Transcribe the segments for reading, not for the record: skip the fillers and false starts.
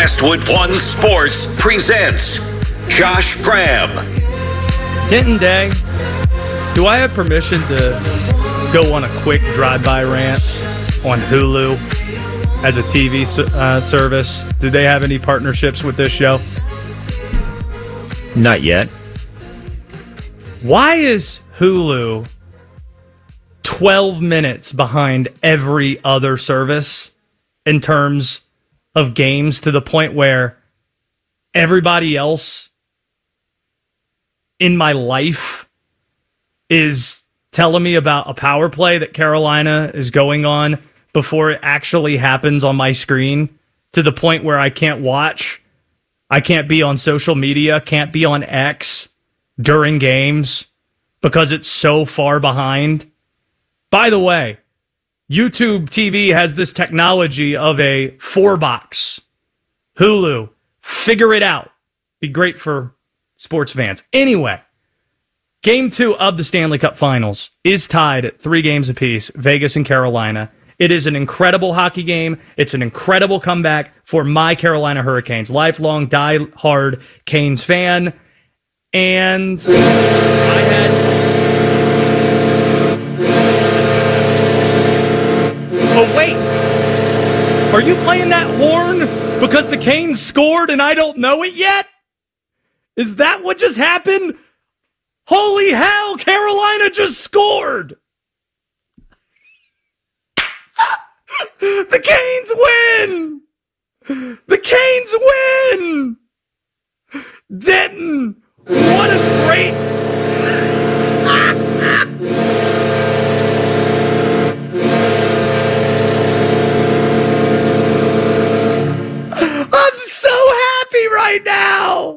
Westwood One Sports presents Josh Graham. Denton Day, do I have permission to go on a quick drive-by rant on Hulu as a TV service? Do they have any partnerships with this show? Not yet. Why is Hulu 12 minutes behind every other service in terms of games, to the point where everybody else in my life is telling me about a power play that Carolina is going on before it actually happens on my screen, to the point where I can't watch, I can't be on social media, can't be on X during games because it's so far behind? By the way, YouTube TV has this technology of a 4-box. Hulu, figure it out. Be great for sports fans. Anyway, Game 2 of the Stanley Cup Finals is tied at 3 games apiece, Vegas and Carolina. It is an incredible hockey game. It's an incredible comeback for my Carolina Hurricanes. Lifelong, die-hard Canes fan. And I had... Oh, wait. Are you playing that horn because the Canes scored and I don't know it yet? Is that what just happened? Holy hell, Carolina just scored. The Canes win. The Canes win. Denton, what a great... I'm so happy right now.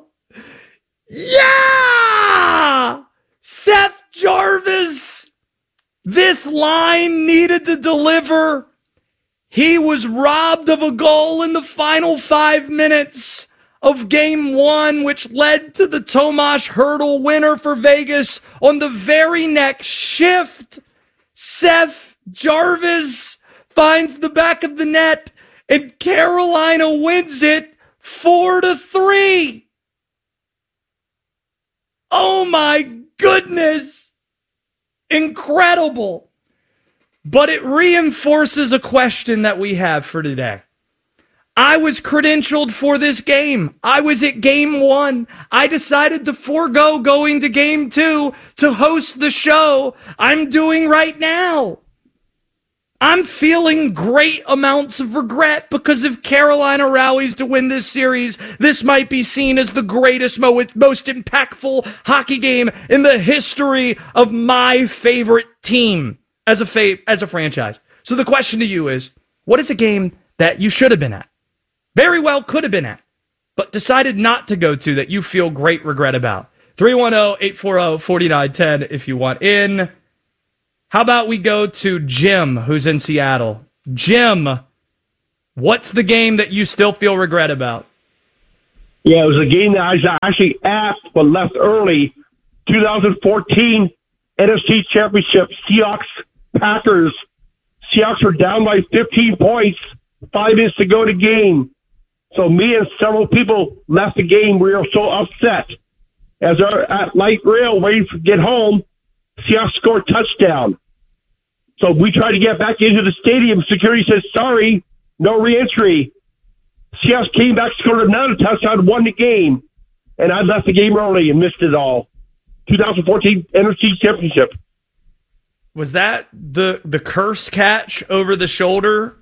Yeah! Seth Jarvis, this line needed to deliver. He was robbed of a goal in the final 5 minutes of Game 1, which led to the Tomas Hertl winner for Vegas on the very next shift. Seth Jarvis finds the back of the net, and Carolina wins it 4-3. Oh my goodness. Incredible. But it reinforces a question that we have for today. I was credentialed for this game. I was at Game 1. I decided to forego going to Game 2 to host the show I'm doing right now. I'm feeling great amounts of regret because if Carolina rallies to win this series, this might be seen as the greatest, most impactful hockey game in the history of my favorite team as a franchise. So the question to you is, what is a game that you should have been at? Very well could have been at, but decided not to go to, that you feel great regret about? 310-840-4910 if you want in. How about we go to Jim, who's in Seattle? Jim, what's the game that you still feel regret about? Yeah, it was a game that I was actually at but left early. 2014 NFC Championship, Seahawks-Packers. Seahawks were down by 15 points, 5 minutes to go to game. So me and several people left the game. We were so upset. As they're at light rail waiting to get home, Seahawks scored touchdown. So we tried to get back into the stadium. Security says, sorry, no reentry. Seahawks came back, scored another touchdown, won the game. And I left the game early and missed it all. 2014 NFC Championship. Was that the curse catch over the shoulder?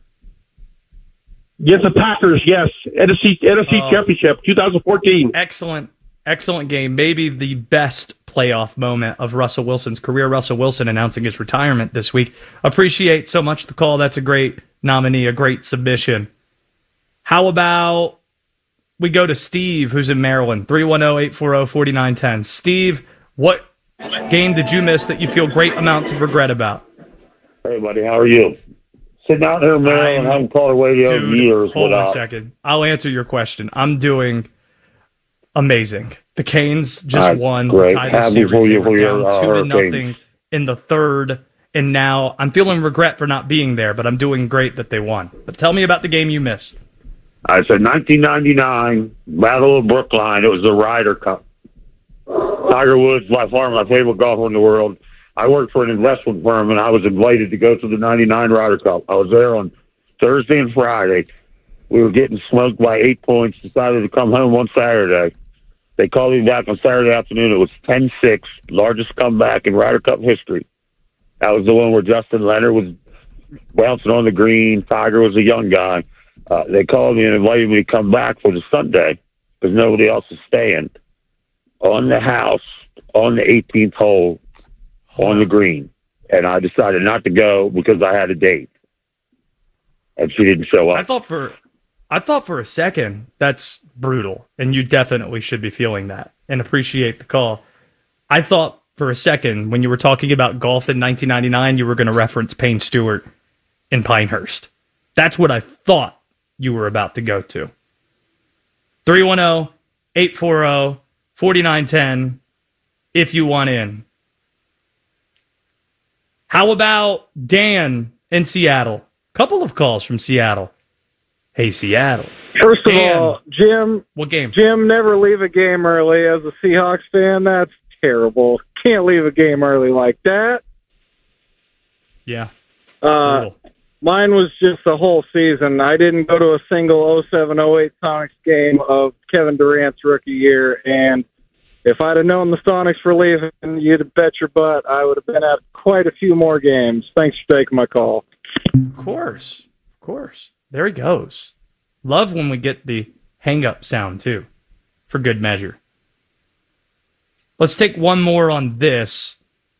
Yes, the Packers, yes. NFC Championship, 2014. Excellent game. Maybe the best playoff moment of Russell Wilson's career. Russell Wilson announcing his retirement this week. Appreciate so much the call. That's a great nominee, a great submission. How about we go to Steve, who's in Maryland? 310-840-4910. Steve, what game did you miss that you feel great amounts of regret about? Hey, buddy, how are you? Sitting out here in Maryland, haven't called a radio in years. Hold on a second. I'll answer your question. I'm doing amazing. The Canes just won to tie the series. They were down 2-0 in the third, and now I'm feeling regret for not being there, but I'm doing great that they won. But tell me about the game you missed. I said 1999, Battle of Brookline. It was the Ryder Cup. Tiger Woods, by far my favorite golfer in the world. I worked for an investment firm, and I was invited to go to the 99 Ryder Cup. I was there on Thursday and Friday. We were getting smoked by 8 points, decided to come home on Saturday. They called me back on Saturday afternoon. It was 10-6, largest comeback in Ryder Cup history. That was the one where Justin Leonard was bouncing on the green. Tiger was a young guy. They called me and invited me to come back for the Sunday because nobody else is staying. On the house, on the 18th hole, on the green. And I decided not to go because I had a date. And she didn't show up. I thought for a second that's brutal, and you definitely should be feeling that and appreciate the call. I thought for a second when you were talking about golf in 1999, you were going to reference Payne Stewart in Pinehurst. That's what I thought you were about to go to. 310-840-4910 if you want in. How about Dan in Seattle? Couple of calls from Seattle. Hey, Seattle. First of Dan, all, Jim. What game? Jim, never leave a game early. As a Seahawks fan, that's terrible. Can't leave a game early like that. Yeah. Mine was just the whole season. I didn't go to a single 07-08 Sonics game of Kevin Durant's rookie year, and if I'd have known the Sonics were leaving, you'd bet your butt I would have been at quite a few more games. Thanks for taking my call. Of course. Of course. There he goes. Love when we get the hang-up sound, too, for good measure. Let's take one more on this.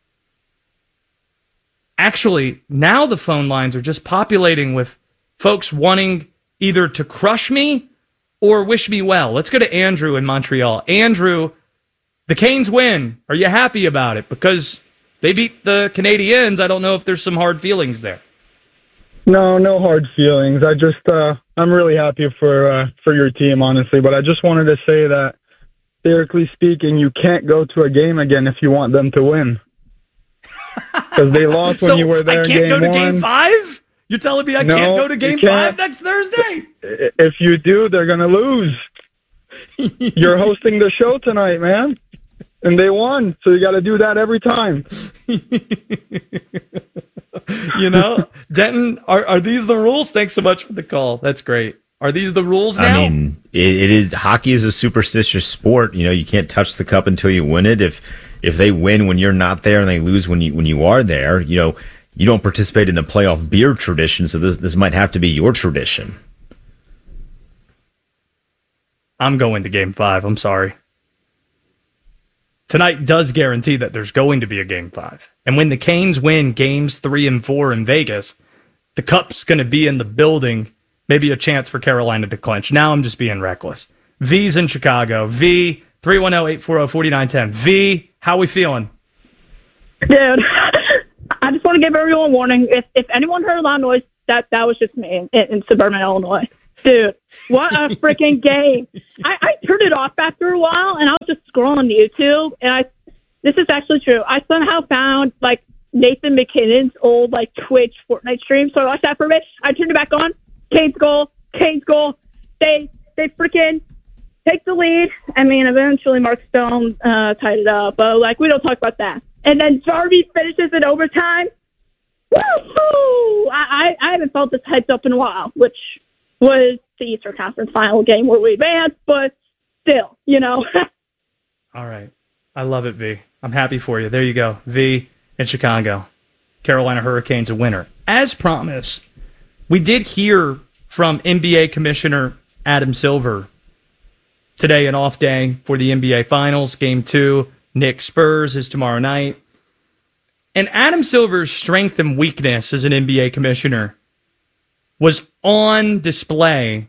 Actually, now the phone lines are just populating with folks wanting either to crush me or wish me well. Let's go to Andrew in Montreal. Andrew, the Canes win. Are you happy about it? Because they beat the Canadiens. I don't know if there's some hard feelings there. No hard feelings. I'm really happy for your team, honestly. But I just wanted to say that, theoretically speaking, you can't go to a game again if you want them to win. Because they lost when you were there in game 1. I can't go to game 5? You're telling me I can't go to game 5 next Thursday? If you do, they're going to lose. You're hosting the show tonight, man. And they won, so you got to do that every time. You know, Denton, are these the rules? Thanks so much for the call. That's great. Are these the rules now? I mean, it is. Hockey is a superstitious sport. You know, you can't touch the cup until you win it. If they win when you're not there and they lose when you are there, you know, you don't participate in the playoff beer tradition. So this might have to be your tradition. I'm going to game 5. I'm sorry. Tonight does guarantee that there's going to be a game 5. And when the Canes win games 3 and 4 in Vegas, the cup's going to be in the building. Maybe a chance for Carolina to clinch. Now I'm just being reckless. V's in Chicago. V, 310-840-4910. V, how we feeling? Dude, I just want to give everyone a warning. If anyone heard a loud noise, that was just me in suburban Illinois. Dude, what a freaking game. I turned it off after a while, and I was just scrolling YouTube, and this is actually true. I somehow found, like, Nathan McKinnon's old, like, Twitch Fortnite stream, so I watched that for a bit. I turned it back on. Canes goal. They freaking take the lead. I mean, eventually Mark Stone tied it up, but, like, we don't talk about that. And then Jarvie finishes in overtime. Woo-hoo! I haven't felt this hyped up in a while, which was the Eastern Conference final game where we advanced, but still, you know. All right. I love it, V. I'm happy for you. There you go. V in Chicago. Carolina Hurricanes a winner. As promised, we did hear from NBA Commissioner Adam Silver today, an off day for the NBA Finals. Game 2, Knicks Spurs is tomorrow night. And Adam Silver's strength and weakness as an NBA commissioner was on display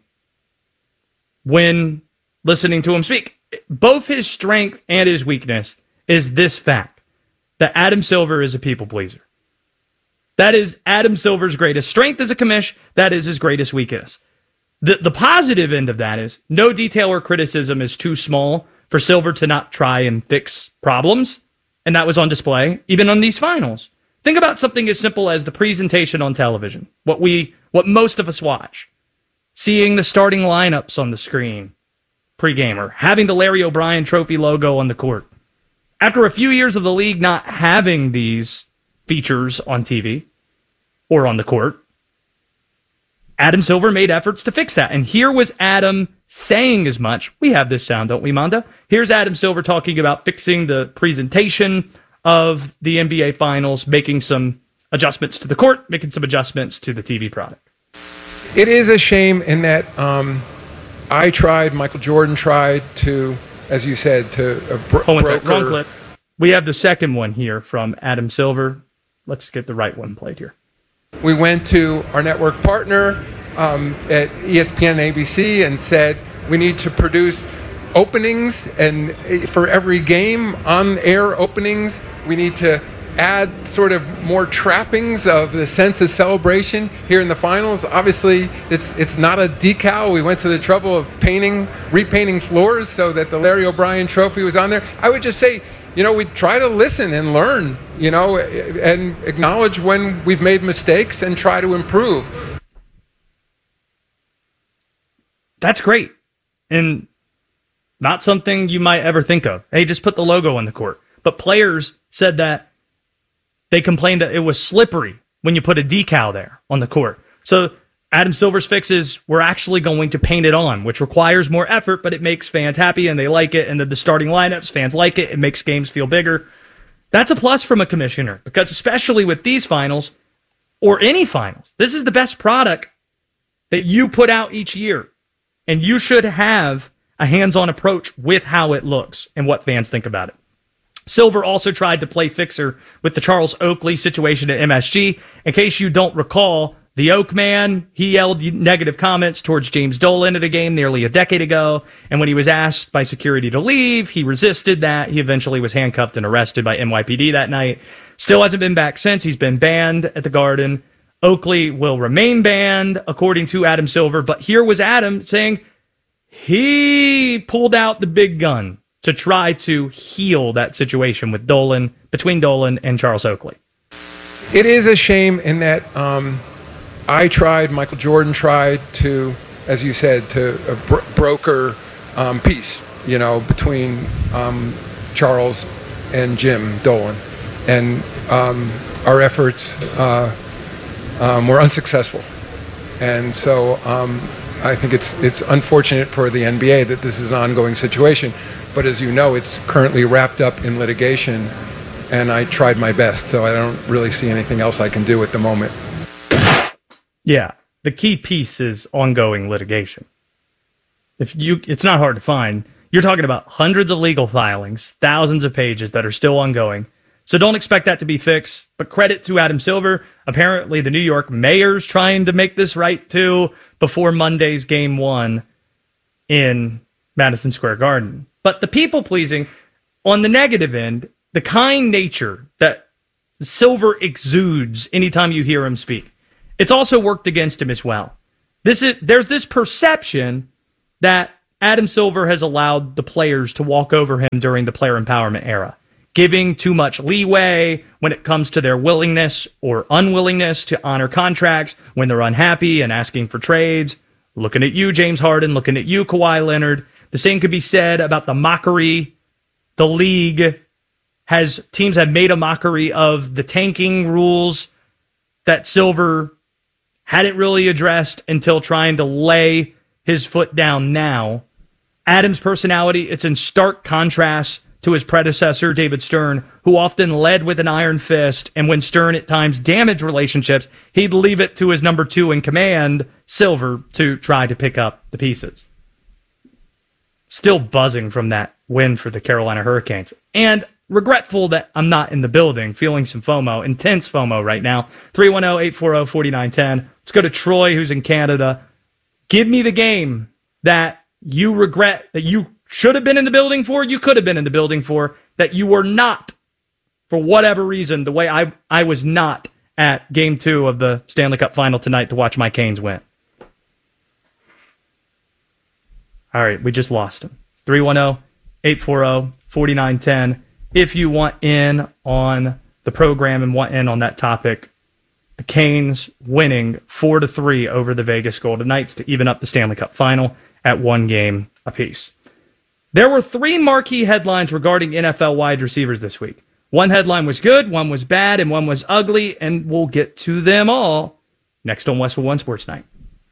when listening to him speak. Both his strength and his weakness is this fact, that Adam Silver is a people pleaser. That is Adam Silver's greatest strength as a commish. That is his greatest weakness. The positive end of that is no detail or criticism is too small for Silver to not try and fix problems. And that was on display even on these finals. Think about something as simple as the presentation on television, what most of us watch. seeing the starting lineups on the screen pregame, or having the Larry O'Brien Trophy logo on the court. After a few years of the league not having these features on TV or on the court, Adam Silver made efforts to fix that. And here was Adam saying as much. We have this sound, don't we, Manda? Here's Adam Silver talking about fixing the presentation of the NBA Finals, making some adjustments to the court, making some adjustments to the TV product. It is a shame in that I tried, Michael Jordan tried to, as you said, to broker. Wrong clip. We have the second one here from Adam Silver. Let's get the right one played here. We went to our network partner at ESPN and ABC and said we need to produce openings, and for every game, on-air openings, we need to add sort of more trappings of the sense of celebration here in the finals. Obviously, it's not a decal. We went to the trouble of repainting floors so that the Larry O'Brien Trophy was on there. I would just say, we try to listen and learn, and acknowledge when we've made mistakes and try to improve. That's great. And not something you might ever think of. Hey, just put the logo on the court. But players said that they complained that it was slippery when you put a decal there on the court. So Adam Silver's fix is we're actually going to paint it on, which requires more effort, but it makes fans happy and they like it. And the starting lineups, fans like it. It makes games feel bigger. That's a plus from a commissioner, because especially with these finals or any finals, this is the best product that you put out each year. And you should have a hands-on approach with how it looks and what fans think about it. Silver also tried to play fixer with the Charles Oakley situation at MSG. In case you don't recall, the Oak Man, he yelled negative comments towards James Dolan at a game nearly a decade ago, and when he was asked by security to leave, he resisted that. He eventually was handcuffed and arrested by NYPD that night. Still hasn't been back since. He's been banned at the Garden. Oakley will remain banned, according to Adam Silver, but here was Adam saying he pulled out the big gun to try to heal that situation with Dolan, between Dolan and Charles Oakley. It is a shame in that I tried, Michael Jordan tried to, as you said, to broker peace, between Charles and Jim Dolan. And our efforts were unsuccessful. And so I think it's unfortunate for the NBA that this is an ongoing situation. But as you know, it's currently wrapped up in litigation, and I tried my best, so I don't really see anything else I can do at the moment. Yeah, the key piece is ongoing litigation. It's not hard to find. You're talking about hundreds of legal filings, thousands of pages that are still ongoing. So don't expect that to be fixed, but credit to Adam Silver. Apparently the New York mayor's trying to make this right too before Monday's game 1 in Madison Square Garden. But the people-pleasing, on the negative end, the kind nature that Silver exudes anytime you hear him speak, it's also worked against him as well. There's this perception that Adam Silver has allowed the players to walk over him during the player empowerment era, giving too much leeway when it comes to their willingness or unwillingness to honor contracts, when they're unhappy and asking for trades. Looking at you, James Harden, looking at you, Kawhi Leonard. The same could be said about the mockery. The league teams have made a mockery of the tanking rules that Silver hadn't really addressed until trying to lay his foot down now. Adam's personality, it's in stark contrast to his predecessor, David Stern, who often led with an iron fist, and when Stern at times damaged relationships, he'd leave it to his number 2 in command, Silver, to try to pick up the pieces. Still buzzing from that win for the Carolina Hurricanes. And regretful that I'm not in the building, feeling some FOMO, intense FOMO right now. 310-840-4910. Let's go to Troy, who's in Canada. Give me the game that you regret, that you should have been in the building for, you could have been in the building for, that you were not, for whatever reason, the way I was not at Game 2 of the Stanley Cup Final tonight to watch my Canes win. All right, we just lost him. 310-840-4910. If you want in on the program and want in on that topic, the the Canes winning 4-3 over the Vegas Golden Knights to even up the Stanley Cup final at 1 game apiece. There were 3 marquee headlines regarding NFL wide receivers this week. One headline was good, one was bad, and one was ugly, and we'll get to them all next on Westwood One Sports Night.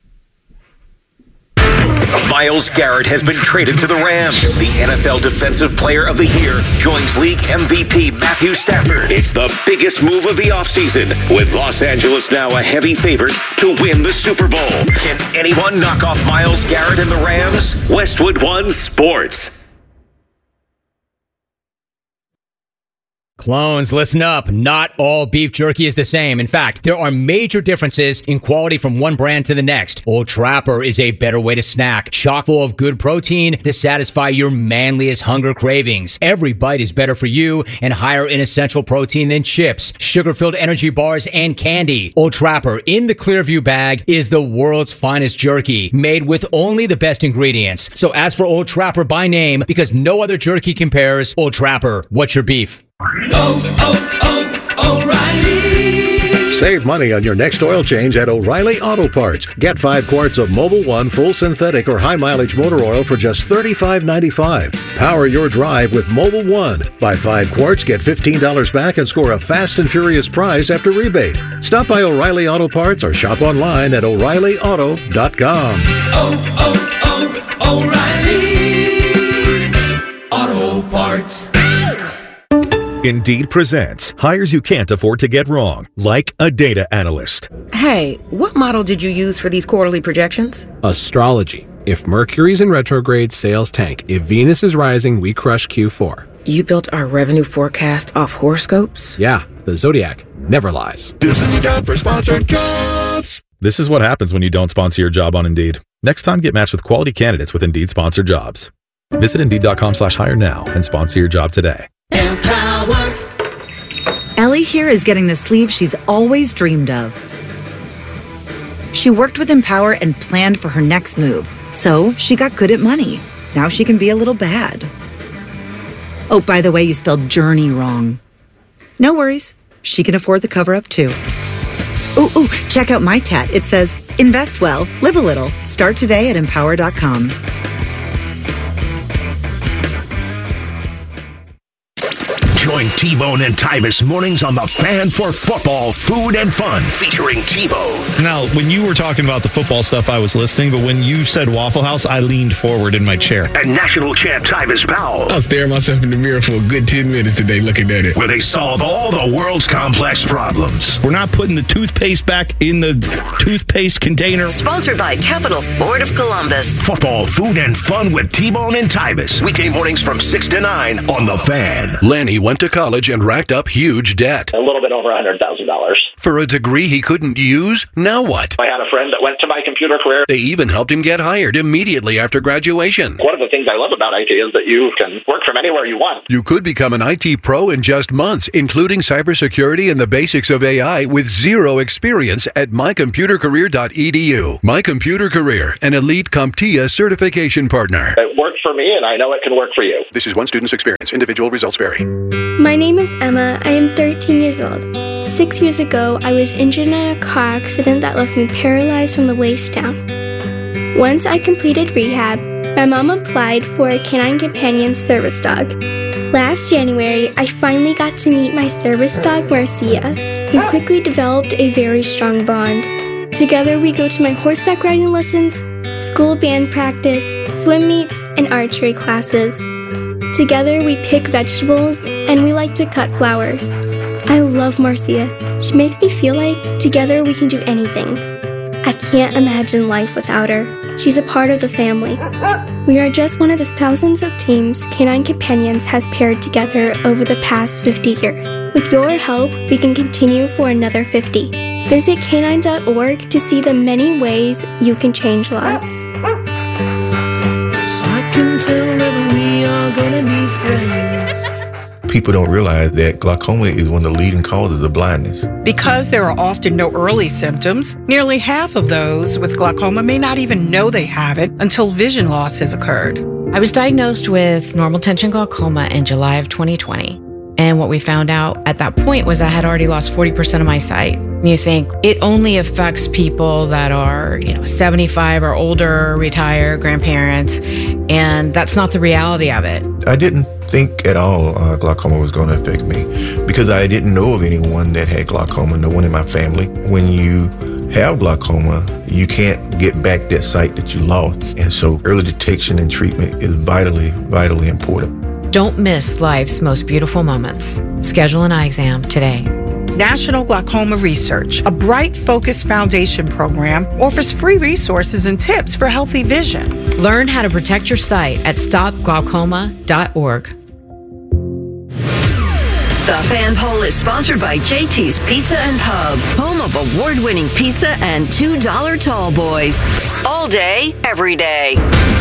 Myles Garrett has been traded to the Rams. The NFL Defensive Player of the Year joins league MVP Matthew Stafford. It's the biggest move of the offseason, with Los Angeles now a heavy favorite to win the Super Bowl. Can anyone knock off Myles Garrett and the Rams? Westwood One Sports. Clones, listen up. Not all beef jerky is the same. In fact, there are major differences in quality from one brand to the next. Old Trapper is a better way to snack, chock full of good protein to satisfy your manliest hunger cravings. Every bite is better for you and higher in essential protein than chips, sugar-filled energy bars, and candy. Old Trapper in the Clearview bag is the world's finest jerky, made with only the best ingredients. So ask for Old Trapper by name, because no other jerky compares. Old Trapper, what's your beef? O'Reilly. Save money on your next oil change at O'Reilly Auto Parts. Get 5 quarts of Mobil 1 full synthetic or high mileage motor oil for just $35.95. Power your drive with Mobil 1. Buy 5 quarts, get $15 back, and score a fast and furious prize after rebate. Stop by O'Reilly Auto Parts or shop online at O'ReillyAuto.com. O'Reilly Auto Parts. Indeed presents hires you can't afford to get wrong, like a data analyst. Hey, what model did you use for these quarterly projections? Astrology. If Mercury's in retrograde, sales tank. If Venus is rising, we crush Q4. You built our revenue forecast off horoscopes? Yeah, the Zodiac never lies. This is your time for sponsored jobs. This is what happens when you don't sponsor your job on Indeed. Next time, get matched with quality candidates with Indeed sponsored jobs. Visit Indeed.com/hire now and sponsor your job today. Empower. Ellie here is getting the sleeve she's always dreamed of. She worked with Empower and planned for her next move, so she got good at money. Now she can be a little bad. Oh, by the way, you spelled journey wrong. No worries. She can afford the cover-up, too. Ooh, check out my tat. It says, invest well, live a little. Start today at Empower.com. Join T-Bone and Tyvis mornings on The Fan for football, food, and fun, featuring T-Bone. Now, when you were talking about the football stuff, I was listening, but when you said Waffle House, I leaned forward in my chair. And national champ Tyvis Powell. I was staring myself in the mirror for a good 10 minutes today looking at it. Where they solve all the world's complex problems. We're not putting the toothpaste back in the toothpaste container. Sponsored by Capital Ford of Columbus. Football, food, and fun with T-Bone and Tyvis. Weekday mornings from 6 to 9 on The Fan. Lanny went to college and racked up huge debt. A little bit over $100,000. For a degree he couldn't use? Now what? I had a friend that went to My Computer Career. They even helped him get hired immediately after graduation. One of the things I love about IT is that you can work from anywhere you want. You could become an IT pro in just months, including cybersecurity and the basics of AI with zero experience at mycomputercareer.edu. My Computer Career, an elite CompTIA certification partner. It worked for me, and I know it can work for you. This is one student's experience. Individual results vary. My name is Emma. I am 13 years old. 6 years ago, I was injured in a car accident that left me paralyzed from the waist down. Once I completed rehab, my mom applied for a Canine Companion service dog. Last January, I finally got to meet my service dog, Marcia. We quickly developed a very strong bond. Together, we go to my horseback riding lessons, school band practice, swim meets, and archery classes. Together, we pick vegetables, and we like to cut flowers. I love Marcia. She makes me feel like together we can do anything. I can't imagine life without her. She's a part of the family. We are just one of the thousands of teams Canine Companions has paired together over the past 50 years. With your help, we can continue for another 50. Visit canine.org to see the many ways you can change lives. I can tell that we are gonna be friends. People don't realize that glaucoma is one of the leading causes of blindness. Because there are often no early symptoms, nearly half of those with glaucoma may not even know they have it until vision loss has occurred. I was diagnosed with normal tension glaucoma in July of 2020. And what we found out at that point was I had already lost 40% of my sight. You think it only affects people that are, 75 or older, retired, grandparents, and that's not the reality of it. I didn't think at all glaucoma was going to affect me because I didn't know of anyone that had glaucoma, no one in my family. When you have glaucoma, you can't get back that sight that you lost. And so early detection and treatment is vitally, vitally important. Don't miss life's most beautiful moments. Schedule an eye exam today. National Glaucoma Research, a Bright Focus Foundation program, offers free resources and tips for healthy vision. Learn how to protect your sight at stopglaucoma.org. The Fan Poll is sponsored by JT's Pizza and Pub, home of award-winning pizza and $2 tall boys. All day, every day.